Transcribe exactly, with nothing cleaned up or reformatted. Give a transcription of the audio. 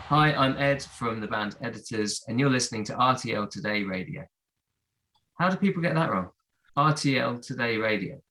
Hi, I'm Ed from the band Editors, and you're listening to R T L Today Radio. How do people get that wrong? R T L Today Radio.